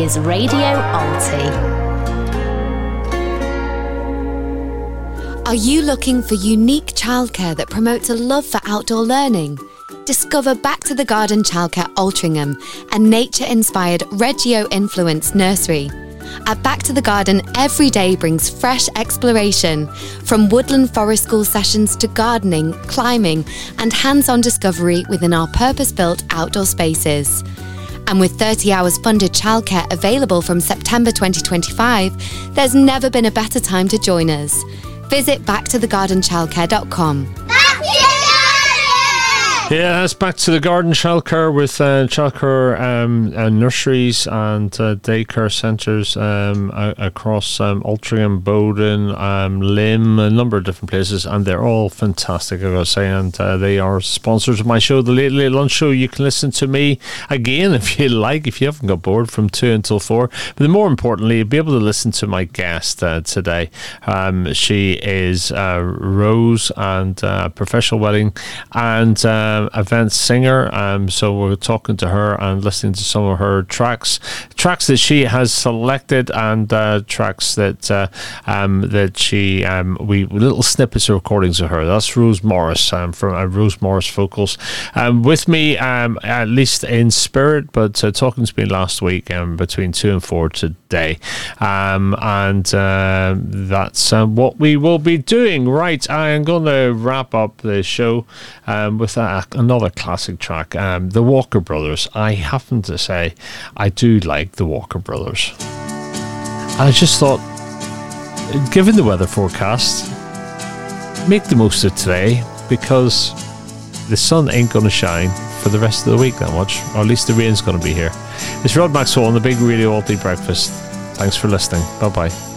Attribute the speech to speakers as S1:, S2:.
S1: is Radio Alti.
S2: Are you looking for unique childcare that promotes a love for outdoor learning? Discover Back to the Garden Childcare Altrincham, a nature-inspired Reggio-influenced nursery. At Back to the Garden, every day brings fresh exploration, from woodland forest school sessions to gardening, climbing, and hands-on discovery within our purpose-built outdoor spaces. And with 30 hours funded childcare available from September 2025, there's never been a better time to join us. Visit backtothegardenchildcare.com.
S3: Yeah, that's Back to the Garden Childcare with childcare nurseries and daycare centres across Altrincham, Bowden, Lim, a number of different places, and they're all fantastic, I've got to say, and they are sponsors of my show, The Late Late Lunch Show. You can listen to me again if you like, if you haven't got bored, from 2 until 4. But more importantly, you'll be able to listen to my guest today. She is Rose, and professional wedding and event singer, so we're talking to her and listening to some of her tracks that she has selected, and tracks that she we little snippets of recordings of her. That's Rose Morris from Rose Morris Vocals, with me at least in spirit, but talking to me last week between 2 and 4 today, and that's what we will be doing. Right, I am going to wrap up the show with another classic track, the Walker Brothers. I happen to say I do like the Walker Brothers. I just thought, given the weather forecast, make the most of today, because the sun ain't going to shine for the rest of the week that much, or at least the rain's going to be here. It's Rod Maxwell on the Big Radio Alti Breakfast. Thanks for listening. Bye bye.